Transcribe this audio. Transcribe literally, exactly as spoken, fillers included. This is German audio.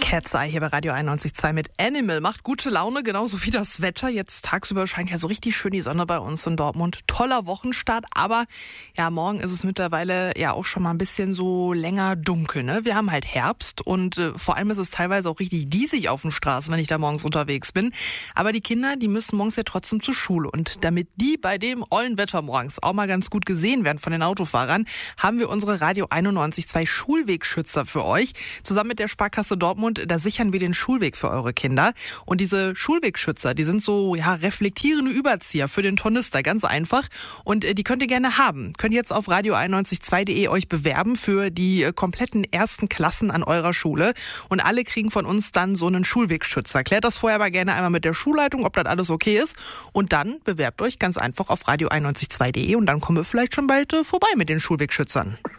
Cat's Eye hier bei Radio einundneunzig Komma zwei mit Animal. Macht gute Laune, genauso wie das Wetter. Jetzt tagsüber scheint ja so richtig schön die Sonne bei uns in Dortmund. Toller Wochenstart, aber ja, morgen ist es mittlerweile ja auch schon mal ein bisschen so länger dunkel, ne? Wir haben halt Herbst und äh, vor allem ist es teilweise auch richtig diesig auf den Straßen, wenn ich da morgens unterwegs bin. Aber die Kinder, die müssen morgens ja trotzdem zur Schule. Und damit die bei dem ollen Wetter morgens auch mal ganz gut gesehen werden von den Autofahrern, haben wir unsere Radio einundneunzig Komma zwei Schulwegschützer für euch. Zusammen mit der Sparkasse Dortmund, da sichern wir den Schulweg für eure Kinder. Und diese Schulwegschützer, die sind so ja reflektierende Überzieher für den Tornister, ganz einfach. Und äh, die könnt ihr gerne haben. Könnt jetzt auf radio einundneunzig Komma zwei punkt de euch bewerben für die äh, kompletten ersten Klassen an eurer Schule. Und alle kriegen von uns dann so einen Schulwegschützer. Klärt das vorher aber gerne einmal mit der Schulleitung, ob das alles okay ist. Und dann bewerbt euch ganz einfach auf radio einundneunzig Komma zwei punkt de und dann kommen wir vielleicht schon bald äh, vorbei mit den Schulwegschützern.